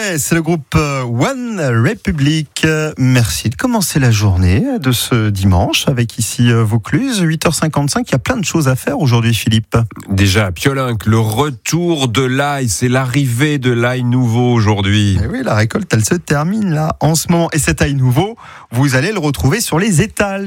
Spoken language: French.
Ouais, c'est le groupe One Republic. Merci de commencer la journée de ce dimanche avec ici Vaucluse, 8h55. Il y a plein de choses à faire aujourd'hui, Philippe. Déjà à Piolenc, le retour de l'ail, c'est l'arrivée de l'ail nouveau aujourd'hui. Et oui, la récolte, elle se termine là en ce moment. Et cet ail nouveau, vous allez le retrouver sur les étals.